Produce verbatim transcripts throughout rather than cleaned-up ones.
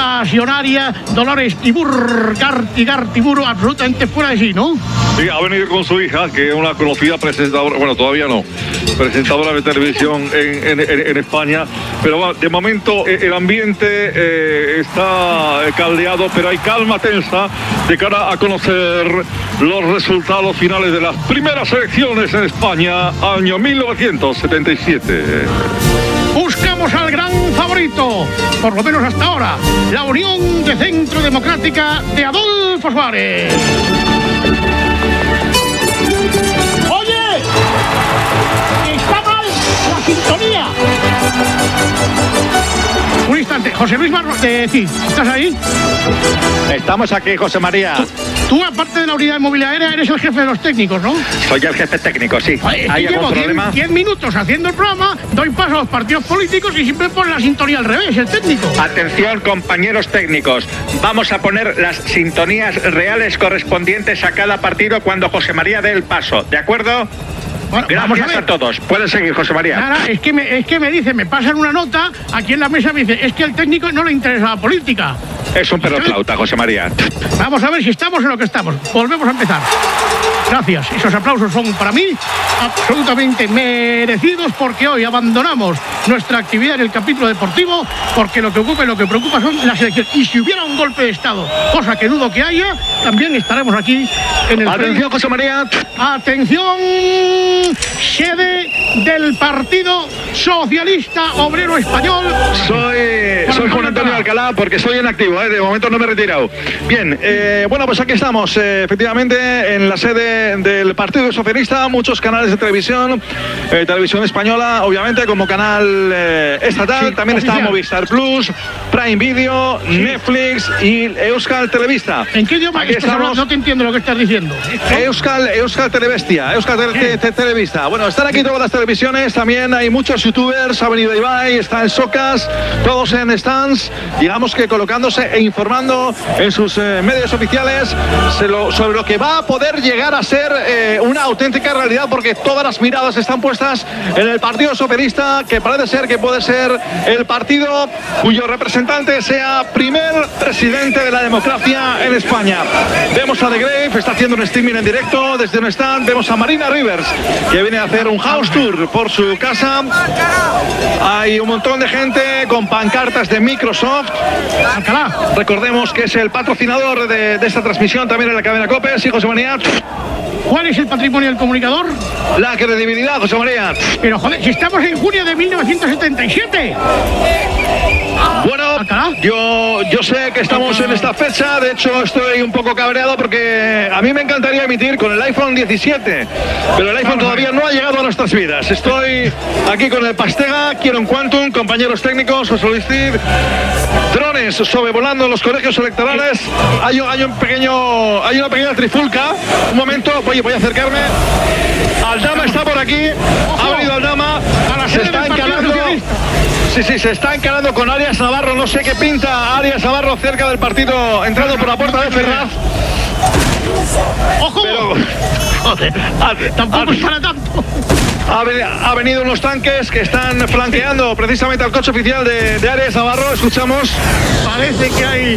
pasionaria, Dolores Tibur, Garti, Gartiburu, absolutamente fuera de sí, ¿no? Sí, ha venido con su hija, que es una conocida presentadora, bueno, todavía no, presentadora de televisión en, en, en, en España, pero de momento el ambiente eh, está caldeado, pero hay calma tensa de cara a conocer los resultados finales de las primeras elecciones en España, año mil novecientos setenta y siete. Buscamos al gran favorito, por lo menos hasta ahora, la Unión de Centro Democrática de Adolfo Suárez. ¡Oye! ¡Está mal la sintonía! Un instante, José Luis Barros, de sí, ¿estás ahí? Estamos aquí, José María. Tú, tú, aparte de la unidad de movilidad aérea, eres el jefe de los técnicos, ¿no? Soy el jefe técnico, sí. Oye, ¿Hay algún llevo problema? diez minutos haciendo el programa, doy paso a los partidos políticos y siempre pone la sintonía al revés, el técnico. Atención, compañeros técnicos. Vamos a poner las sintonías reales correspondientes a cada partido cuando José María dé el paso, ¿de acuerdo? Bueno, gracias a, a todos. Pueden seguir, José María. Nada, es que me, es que me dice, me pasan una nota, aquí en la mesa me dice, es que al técnico no le interesa la política. Es un perro flauta, José María. Vamos a ver si estamos en lo que estamos. Volvemos a empezar. Gracias. Esos aplausos son para mí absolutamente merecidos, porque hoy abandonamos nuestra actividad en el capítulo deportivo, porque lo que ocupa y lo que preocupa son las elecciones. Y si hubiera un golpe de Estado, cosa que dudo que haya, también estaremos aquí en el... Atención, José María. Atención, sede del Partido Socialista Obrero Español. Soy, soy Juan Antonio Alcalá, porque soy en activo, ¿eh? De momento no me he retirado. Bien, eh, bueno, pues aquí estamos, eh, efectivamente, en la sede del Partido Socialista, muchos canales de televisión, eh, televisión española, obviamente, como canal eh, estatal, sí, también oficial. Está Movistar Plus, Prime Video, sí. Netflix y Euskal Televista. ¿En qué idioma estás hablando? No te entiendo lo que estás diciendo. Euskal, Euskal Telebestia, Euskal Tele, te, te, Televista. Bueno, están aquí todas las televisiones, también hay muchos youtubers, ha venido Ibai, está el Socas, todos en stands, digamos que colocándose e informando en sus eh, medios oficiales se lo, sobre lo que va a poder llegar a ser eh, una auténtica realidad, porque todas las miradas están puestas en el Partido Socialista, que parece ser que puede ser el partido cuyo representante sea primer presidente de la democracia en España. Vemos a The Grave, está haciendo un streaming en directo desde un stand. Vemos a Marina Rivers, que viene a hacer un house tour por su casa. Hay un montón de gente con pancartas de Microsoft. Alcalá. Recordemos que es el patrocinador de, de esta transmisión también en la cadena COPE. Sí, José María. ¿Cuál es el patrimonio del comunicador? La credibilidad, José María. Pero joder, si estamos en junio de mil novecientos setenta y siete. Bueno, yo, yo sé que estamos en esta fecha, de hecho estoy un poco cabreado porque a mí me encantaría emitir con el iPhone diecisiete, pero el iPhone todavía no ha llegado a nuestras vidas. Estoy aquí con el Pastega, quiero un Quantum, compañeros técnicos, José Luis Cid, drones sobrevolando los colegios electorales. Hay, hay, un pequeño, hay una pequeña trifulca. Un momento, voy, voy a acercarme. Aldama está por aquí, ha venido Aldama, se está encarando. Sí, sí, se está encarando con Arias Navarro. No sé qué pinta Arias Navarro cerca del partido, entrando por la puerta de Ferraz. ¡Ojo! Pero, joder, tampoco es para tanto. Ha, ha venido unos tanques que están flanqueando precisamente al coche oficial de, de Arias Navarro. Escuchamos. Parece que hay...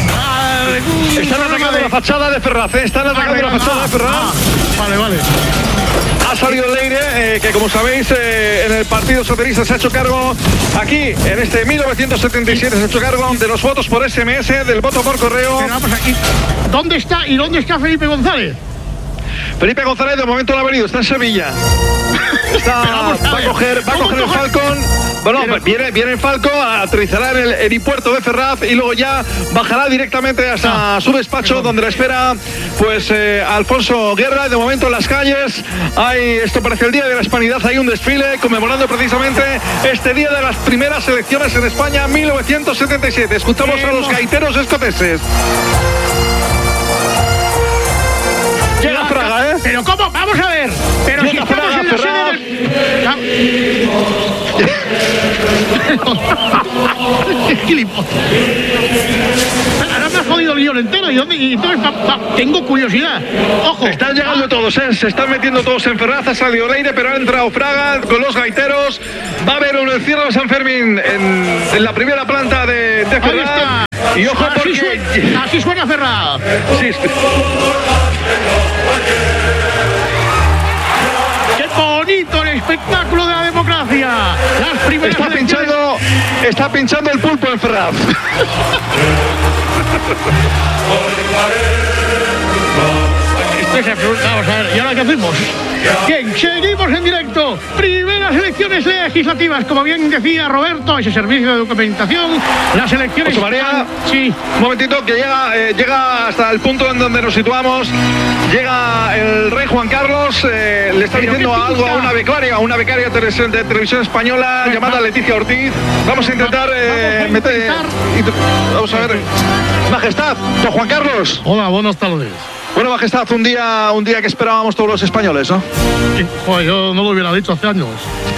Están atacando de... la fachada de Ferraz, ¿eh? Están atacando vale, la fachada ah, de Ferraz. Ah, vale, vale. Ha salido Leire, eh, que como sabéis, eh, en el Partido Socialista se ha hecho cargo, aquí, en este mil novecientos setenta y siete, se ha hecho cargo de los votos por S M S, del voto por correo. Pero vamos aquí. ¿Dónde está y dónde está Felipe González? Felipe González de momento no ha venido, está en Sevilla. Está, va a coger, va a coger el Falcon. Bueno, pero... viene, viene el Falcon, aterrizará en el helipuerto de Ferraz y luego ya bajará directamente hasta no, su despacho, perdón. donde le espera pues eh, Alfonso Guerra. De momento en las calles hay, esto parece el Día de la Hispanidad, hay un desfile conmemorando precisamente este día de las primeras elecciones en España, mil novecientos setenta y siete. Escuchamos eh, a los gaiteros escoceses. Llega Fraga, ¿eh? Pero ¿cómo? Vamos a ver. Pero Llega si estamos Fraga, en la Ferraz. Sede del... Ahora me has jodido el guión entero. ¿Y dónde? Y entonces pa, pa, tengo curiosidad. Ojo. Están llegando ah. todos, ¿eh? Se están metiendo todos en Ferraz. Ha salido Leire, pero ha entrado Fraga con los gaiteros. Va a haber un encierro de San Fermín en, en la primera planta de, de Ferraz. Y ojo así porque... Suena, así suena Ferraz. Sí, sí. ¡Qué bonito el espectáculo de la democracia! Las primeras Está elecciones... pinchando, está pinchando el pulpo en Ferraz. Esto es absoluto. Vamos a ver, ¿y ahora qué hacemos? Bien, seguimos en directo. Primeras elecciones legislativas, como bien decía Roberto, ese servicio de documentación. Las elecciones... José María, sí. Un momentito, que llega, eh, llega hasta el punto en donde nos situamos. Llega el rey Juan Carlos, eh, le está Pero diciendo qué algo a pinta. una becaria, a una becaria de televisión, de televisión española Pues llamada va- Leticia Ortiz. Vamos a intentar, eh, Vamos a meter- intentar. int- vamos a ver. Majestad, don Juan Carlos. Hola, buenas tardes. Bueno, Majestad, un día, un día que esperábamos todos los españoles, ¿no? Sí, joder, yo no lo hubiera dicho hace años.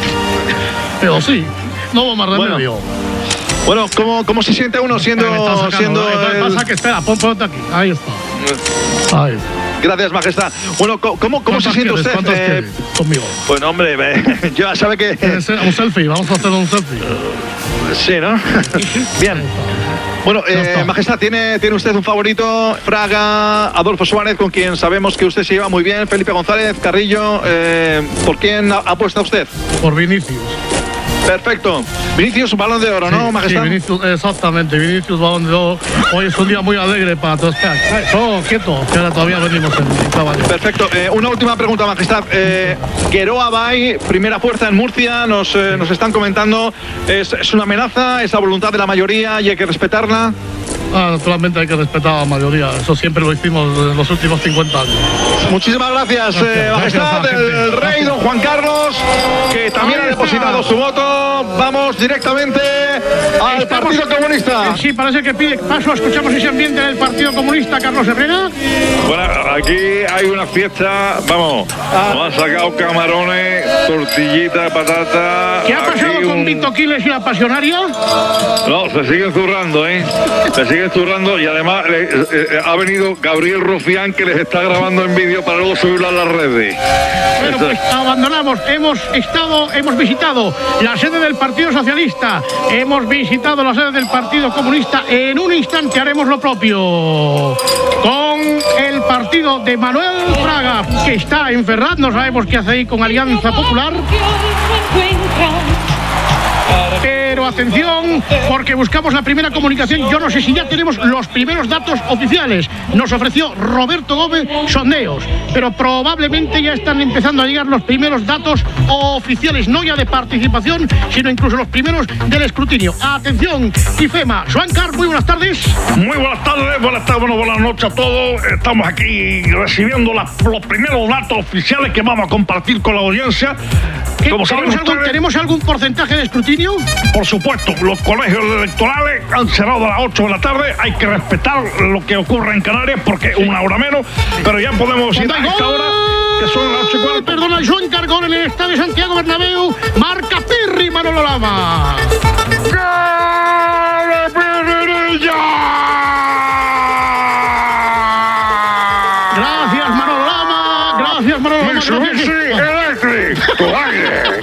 Pero sí, no hubo más remedio. Bueno, ¿cómo, cómo se siente uno siendo, Me está sacando, siendo ¿no? Entonces el- pasa que espera, pon, ponte aquí. Ahí está. Ahí. Gracias, Majestad. Bueno, ¿cómo, cómo, cómo se ¿Cuántas siente quieres? usted? ¿Cuántas Eh, quieres? Conmigo. Bueno, hombre, eh, yo ya sabe que... ¿Quieres un selfie? Vamos a hacer un selfie. Sí, ¿no? Bien. Bueno, Ya eh, está. Majestad, ¿tiene, ¿tiene usted un favorito? Fraga, Adolfo Suárez, con quien sabemos que usted se lleva muy bien, Felipe González, Carrillo, eh, ¿por quién ha- apuesta usted? Por Vinicius. Perfecto. Vinicius, balón de oro, ¿no, Sí, Majestad? sí, Vinicius, exactamente, Vinicius Balón de Oro. Hoy es un día muy alegre para todos. Espera, todo quieto, que ahora todavía venimos en caballo. Perfecto. Eh, una última pregunta, Majestad. Eh, Gueroa Bay, primera fuerza en Murcia, nos, eh, nos están comentando, ¿es, es una amenaza, es la voluntad de la mayoría y hay que respetarla? Ah, naturalmente hay que respetar a la mayoría. Eso siempre lo hicimos en los últimos cincuenta años. Muchísimas gracias, Gracias, eh, Majestad, gracias a la el gente. rey don Juan Carlos, que también Ahí ha está. depositado su voto. Vamos directamente al Estamos- Partido Comunista. Sí, parece que pide paso. Escuchamos ese ambiente del Partido Comunista, Carlos Herrera. Bueno, aquí hay una fiesta, vamos, nos han sacado camarones, tortillita de patata. ¿Qué ha pasado aquí con un- Vito Quiles y la pasionaria? No, se siguen zurrando, ¿eh? Se siguen zurrando y además eh, eh, ha venido Gabriel Rufián que les está grabando en vídeo para luego subirlo a las redes. Bueno, Eso- pues abandonamos. Hemos estado, hemos visitado la sede del Partido Socialista, hemos visitado la sede del Partido Comunista. En un instante haremos lo propio con el partido de Manuel Fraga, que está en Ferraz. No sabemos qué hace ahí con Alianza Popular. Pero atención, porque buscamos la primera comunicación. Yo no sé si ya tenemos los primeros datos oficiales. Nos ofreció Roberto Gómez sondeos, pero probablemente ya están empezando a llegar los primeros datos oficiales, no ya de participación, sino incluso los primeros del escrutinio. Atención, IFEMA. Joan-Carlos, muy buenas tardes. Muy buenas tardes, buenas tardes, bueno, buenas noches a todos. Estamos aquí recibiendo las- los primeros datos oficiales que vamos a compartir con la audiencia. ¿Qué- Como saben ¿Tenemos, algún, ustedes, ¿Tenemos algún porcentaje de escrutinio? por supuesto, los colegios electorales han cerrado a las ocho de la tarde. Hay que respetar lo que ocurre en Canarias porque es una hora menos, pero ya podemos ir a esta hora, que son las ocho y cuarto. Perdona, Joan-Carlos, gol en el estadio Santiago Bernabéu. Marca Pirri, Manolo Lama. Gracias, Manolo Lama. Gracias, Manolo Lama. Mitsubishi Gracias. Electric, tu aire.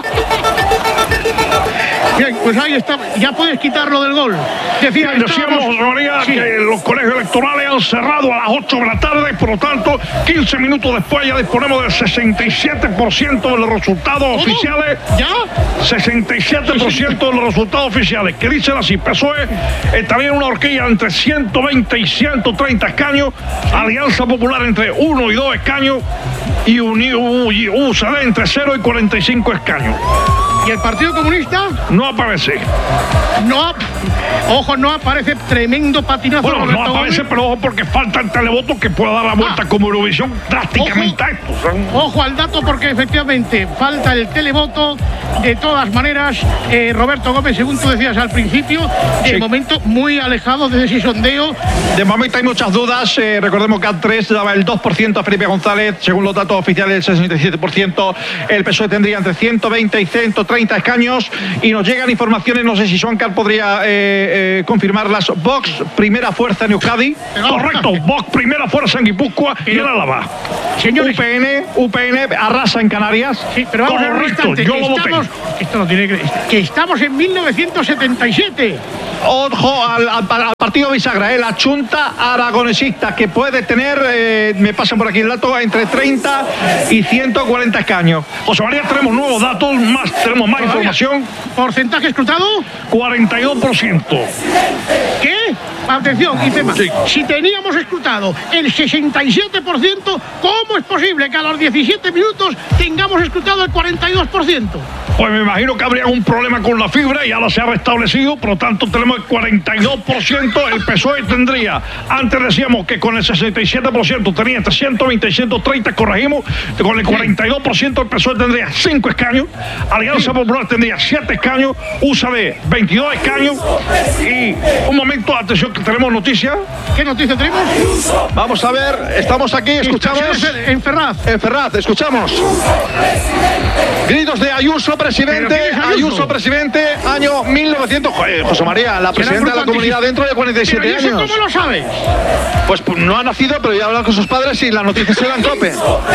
Bien, pues ahí está. Ya puedes quitarlo del gol. Decía, Decíamos, estábamos- María, Sí. que los colegios electorales han cerrado a las ocho de la tarde, por lo tanto, quince minutos después ya disponemos del sesenta y siete por ciento de los resultados ¿Cómo? oficiales. ¿Ya? sesenta y siete por ciento de los resultados oficiales, que dicen así: P S O E está bien una horquilla entre ciento veinte y ciento treinta escaños, Alianza Popular entre uno y dos escaños y Unión y U C D entre cero y cuarenta y cinco escaños. ¿Y el Partido Comunista? No aparece. No. Ojo, no aparece. Tremendo patinazo. Bueno, no Roberto aparece, Gómez. pero ojo, porque falta el televoto que pueda dar la vuelta Ah. como Eurovisión drásticamente Ojo. a esto. O sea, Ojo al dato, porque efectivamente falta el televoto. De todas maneras, eh, Roberto Gómez, según tú decías al principio, de Sí. momento muy alejado de ese sondeo. De momento hay muchas dudas. Eh, recordemos que A tres daba el dos por ciento a Felipe González. Según los datos oficiales, el sesenta y siete por ciento. El P S O E tendría entre ciento veinte y ciento treinta escaños. Y nos llegan informaciones, no sé si Joan-Carlos podría eh, eh, confirmarlas. Vox, primera fuerza en Euskadi. correcto, Vox primera fuerza en Guipúzcoa y en Álava. Señores, U P N, U P N arrasa en Canarias. sí, pero vamos a ver un correcto, instante. yo que lo voté. estamos, esto no tiene que, que estamos en mil novecientos setenta y siete. ojo al, al, al partido bisagra, ¿eh? La chunta aragonesista, que puede tener, eh, me pasan por aquí el dato, entre treinta y ciento cuarenta escaños. José María, tenemos nuevos datos, más, tenemos más información. ¿Porcentaje escrutado? cuarenta y dos por ciento. ¿Qué? Atención, Ifema. Sí. Si teníamos escrutado el sesenta y siete por ciento, ¿cómo es posible que a los diecisiete minutos tengamos escrutado el cuarenta y dos por ciento? Pues me imagino que habría un problema con la fibra y ahora se ha restablecido, por lo tanto tenemos el cuarenta y dos por ciento, el P S O E tendría, antes decíamos que con el sesenta y siete por ciento tenía entre ciento veinte y ciento treinta, corregimos, con el cuarenta y dos por ciento el P S O E tendría cinco escaños, Alianza Popular tendría siete escaños, U S A D veintidós escaños y un momento, atención que tenemos noticias. ¿Qué noticia tenemos? Vamos a ver, estamos aquí, escuchamos. En Ferraz. En Ferraz, escuchamos. Gritos de Ayuso, presidente. Ayuso? Ayuso, presidente, año mil novecientos. Joder, José María, la presidenta de la comunidad dentro de cuarenta y siete ¿Pero y eso años. cómo lo sabes? Pues no ha nacido, pero ya ha hablado con sus padres y la noticia se la en cope.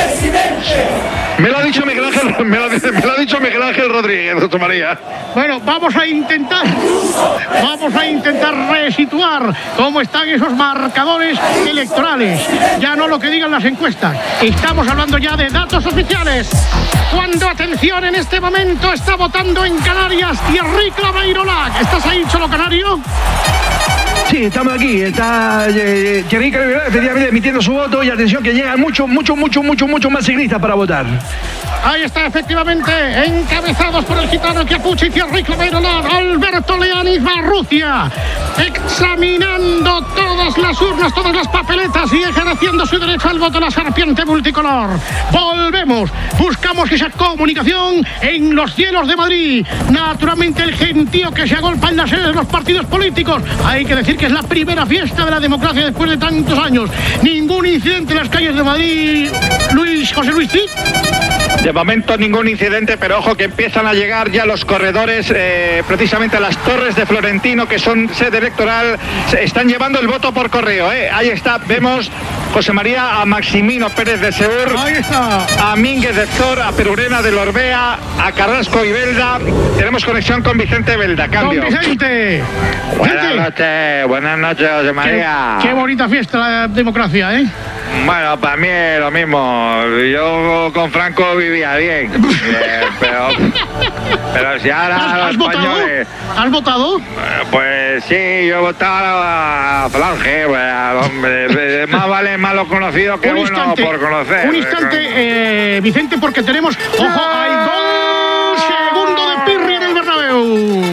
Me lo ha dicho Miguel Ángel, me lo, me lo ha dicho Miguel Ángel Rodríguez, José María. Bueno, vamos a intentar, vamos a intentar resituar cómo están esos marcadores electorales. Ya no lo que digan las encuestas. Estamos hablando ya de datos oficiales. Cuando, atención, en este momento está votando en Canarias Thierry Claveirolac. ¿Estás ahí, Cholo Canario? Sí, estamos aquí. Está eh, Thierry Claveirolac efectivamente emitiendo su voto y atención que llegan muchos, muchos, muchos, muchos, muchos más ciclistas para votar. Ahí está, efectivamente, encabezados por el gitano Chiapucci y Thierry Claveirolac, Alberto Leanis Marrucia, examinando todas las urnas, todas las papeletas y ejerciendo su derecho al voto, la serpiente multicolor. Volvemos, buscamos esa comunicación en los cielos de Madrid. Naturalmente, el gentío que se agolpa en las sedes de los partidos políticos. Hay que decir que es la primera fiesta de la democracia después de tantos años. Ningún incidente en las calles de Madrid. Luis, José Luis Cid. De momento ningún incidente, pero ojo que empiezan a llegar ya los corredores, eh, precisamente a las Torres de Florentino, que son sede electoral, se están llevando el voto por correo. Eh. Ahí está, vemos José María a Maximino Pérez de Seur, Ahí está. a Mínguez de Zor, a Perurena de Lorbea, a Carrasco y Belda. Tenemos conexión con Vicente Belda, cambio. Don Vicente. Buenas Vicente. noches, buenas noches, José Qué, María. qué bonita fiesta la democracia, ¿eh? Bueno, para mí es lo mismo. Yo con Franco vivía bien. Eh, pero, pero si ahora ¿Has, los has votado? españoles... ¿Has votado? Eh, Pues sí, yo he votado a Falange. Pues, hombre, más vale malo conocido que Un bueno instante, por conocer. un instante, eh, Vicente, porque tenemos... ¡Ojo! ¡Hay gol! Segundo de Pirri en el Bernabéu.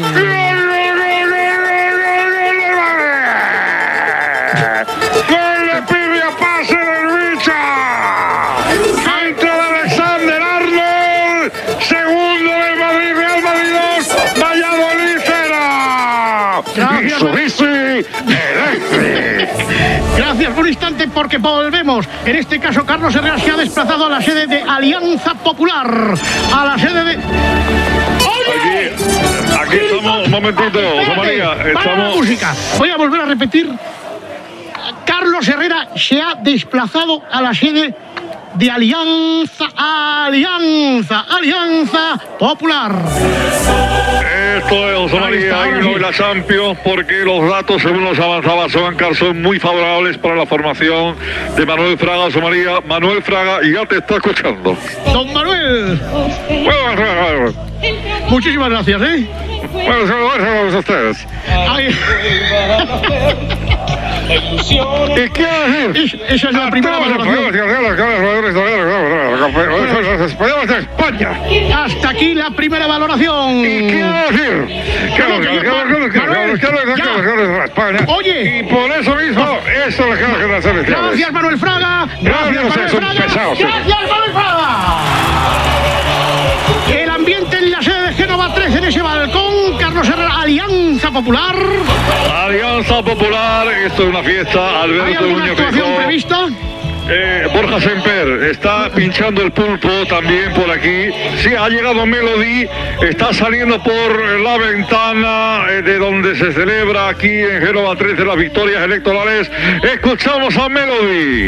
Gracias por un instante porque volvemos. En este caso, Carlos Herrera se ha desplazado a la sede de Alianza Popular. A la sede de... ¡Oye! Aquí, aquí estamos, un momentito, José María, Para la estamos... música. Voy a volver a repetir. Carlos Herrera se ha desplazado a la sede de Alianza, Alianza, Alianza Popular. Esto es, José María, Ahí está, ahora y no sí. la Champions, porque los datos, según los avanzaba Sobancar, son muy favorables para la formación de Manuel Fraga. José María, Manuel Fraga ya te está escuchando. Don Manuel, Bueno, bueno, bueno, muchísimas gracias, ¿eh? bueno, saludos a ustedes. Ay, ¿Y qué decir? es- esa es la primera valoración. Españoles de España. Hasta aquí la primera valoración. ¿Y qué decir? Que los Manuel, ya. España. Oye. Y por eso mismo, esto es lo que las elecciones. Gracias, Manuel Fraga. Gracias, Gracias, Manuel es un Fraga. pesado, sí. Gracias, Manuel Fraga. El ambiente en la sede de Génova tres, en ese balcón. Carlos Herrera, Alianza Popular. Alianza Popular, esto es una fiesta. ¿Hay Alberto alguna Núñez actuación Feijóo. prevista? Eh, Borja Semper está pinchando el pulpo también por aquí. Sí, ha llegado Melody, está saliendo por la ventana eh, de donde se celebra aquí en Génova trece las victorias electorales. Escuchamos a Melody.